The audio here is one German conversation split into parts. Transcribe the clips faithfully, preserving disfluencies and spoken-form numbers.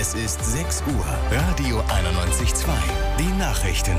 Es ist sechs Uhr. Radio einundneunzig Komma zwei. Die Nachrichten.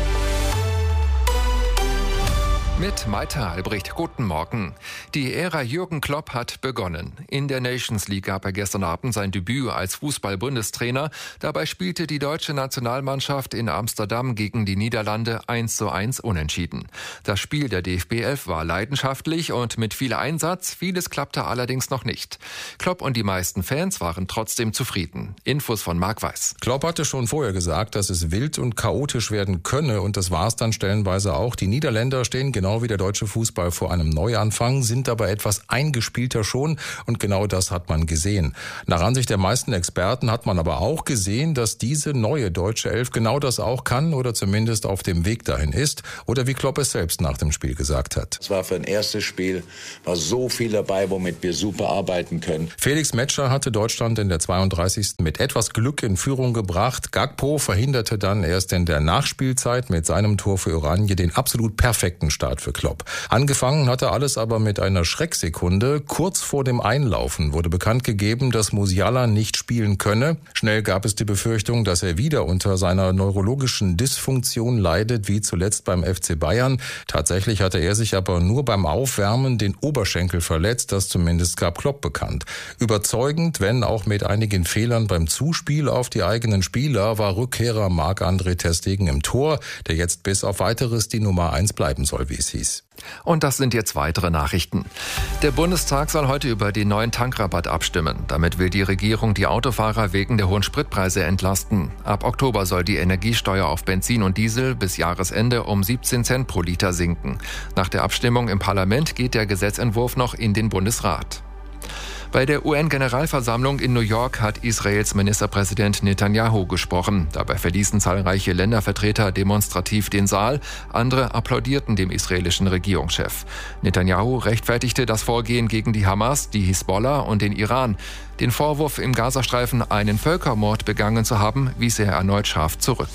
Mit Maite Albrecht, guten Morgen. Die Ära Jürgen Klopp hat begonnen. In der Nations League gab er gestern Abend sein Debüt als Fußball-Bundestrainer. Dabei spielte die deutsche Nationalmannschaft in Amsterdam gegen die Niederlande eins zu eins unentschieden. Das Spiel der D F B elf war leidenschaftlich und mit viel Einsatz. Vieles klappte allerdings noch nicht. Klopp und die meisten Fans waren trotzdem zufrieden. Infos von Marc Weiß. Klopp hatte schon vorher gesagt, dass es wild und chaotisch werden könne, und das war es dann stellenweise auch. Die Niederländer stehen genau wie der deutsche Fußball vor einem Neuanfang, sind aber etwas eingespielter schon, und genau das hat man gesehen. Nach Ansicht der meisten Experten hat man aber auch gesehen, dass diese neue deutsche Elf genau das auch kann oder zumindest auf dem Weg dahin ist, oder wie Klopp es selbst nach dem Spiel gesagt hat. Es war für ein erstes Spiel, war so viel dabei, womit wir super arbeiten können. Felix Metscher hatte Deutschland in der zweiunddreißigsten mit etwas Glück in Führung gebracht. Gakpo verhinderte dann erst in der Nachspielzeit mit seinem Tor für Oranje den absolut perfekten Start für Klopp. Angefangen hatte alles aber mit einer Schrecksekunde. Kurz vor dem Einlaufen wurde bekannt gegeben, dass Musiala nicht spielen könne. Schnell gab es die Befürchtung, dass er wieder unter seiner neurologischen Dysfunktion leidet, wie zuletzt beim F C Bayern. Tatsächlich hatte er sich aber nur beim Aufwärmen den Oberschenkel verletzt, das zumindest gab Klopp bekannt. Überzeugend, wenn auch mit einigen Fehlern beim Zuspiel auf die eigenen Spieler, war Rückkehrer Marc-André ter Stegen im Tor, der jetzt bis auf Weiteres die Nummer eins bleiben soll, wie es hieß. Und das sind jetzt weitere Nachrichten. Der Bundestag soll heute über den neuen Tankrabatt abstimmen. Damit will die Regierung die Autofahrer wegen der hohen Spritpreise entlasten. Ab Oktober soll die Energiesteuer auf Benzin und Diesel bis Jahresende um siebzehn Cent pro Liter sinken. Nach der Abstimmung im Parlament geht der Gesetzentwurf noch in den Bundesrat. Bei der U N-Generalversammlung in New York hat Israels Ministerpräsident Netanyahu gesprochen. Dabei verließen zahlreiche Ländervertreter demonstrativ den Saal. Andere applaudierten dem israelischen Regierungschef. Netanyahu rechtfertigte das Vorgehen gegen die Hamas, die Hisbollah und den Iran. Den Vorwurf, im Gazastreifen einen Völkermord begangen zu haben, wies er erneut scharf zurück.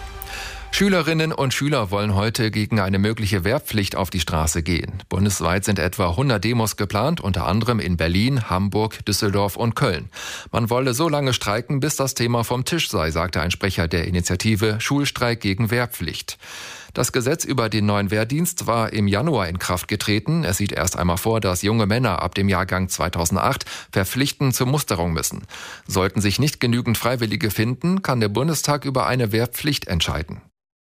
Schülerinnen und Schüler wollen heute gegen eine mögliche Wehrpflicht auf die Straße gehen. Bundesweit sind etwa hundert Demos geplant, unter anderem in Berlin, Hamburg, Düsseldorf und Köln. Man wolle so lange streiken, bis das Thema vom Tisch sei, sagte ein Sprecher der Initiative Schulstreik gegen Wehrpflicht. Das Gesetz über den neuen Wehrdienst war im Januar in Kraft getreten. Es sieht erst einmal vor, dass junge Männer ab dem Jahrgang zweitausendacht verpflichtend zur Musterung müssen. Sollten sich nicht genügend Freiwillige finden, kann der Bundestag über eine Wehrpflicht entscheiden.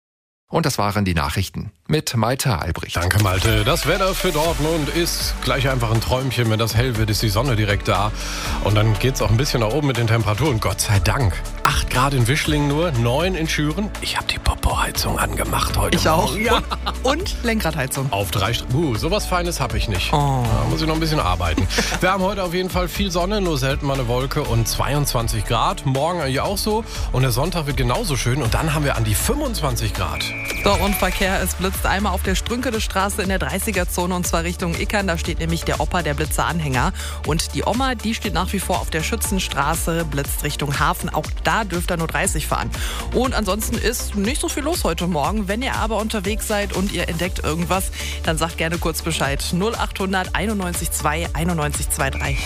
Und das waren die Nachrichten mit Maite Albrecht. Danke, Malte. Das Wetter für Dortmund ist gleich einfach ein Träumchen. Wenn das hell wird, ist die Sonne direkt da. Und dann geht's auch ein bisschen nach oben mit den Temperaturen. Gott sei Dank. acht Grad in Wischlingen nur, neun in Schüren. Ich habe die Popo-Heizung angemacht heute Ich Morgen. auch, ja. Und Lenkradheizung. Auf drei St- uh, sowas Feines habe ich nicht. Oh. Da muss ich noch ein bisschen arbeiten. Wir haben heute auf jeden Fall viel Sonne, nur selten mal eine Wolke und zweiundzwanzig Grad. Morgen eigentlich auch so. Und der Sonntag wird genauso schön. Und dann haben wir an die fünfundzwanzig Grad. So, und Verkehr, es blitzt einmal auf der Strünkedestraße in der dreißiger-Zone, und zwar Richtung Ickern. Da steht nämlich der Opa, der Blitzer-Anhänger. Und die Oma, die steht nach wie vor auf der Schützenstraße, blitzt Richtung Hafen. Auch da dürft ihr nur dreißig fahren. Und ansonsten ist nicht so viel los heute Morgen. Wenn ihr aber unterwegs seid und ihr entdeckt irgendwas, dann sagt gerne kurz Bescheid. null achthundert einundneunzig zwei einundneunzig zweiunddreißig.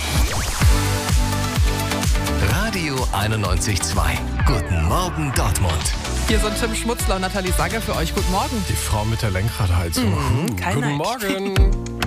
Radio einundneunzig Komma zwei. Guten Morgen, Dortmund. Hier sind Tim Schmutzler und Nathalie Sager für euch. Guten Morgen. Die Frau mit der Lenkradheizung. Mhm, uh, kein Guten Neid. Morgen.